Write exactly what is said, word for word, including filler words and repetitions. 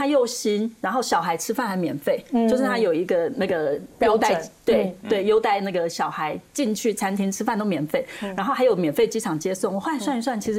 它又新，然后小孩吃饭还免费，嗯、就是它有一个那个优待，对、嗯、对，优待那个小孩进去餐厅吃饭都免费，嗯、然后还有免费机场接送。我后来算一算，其实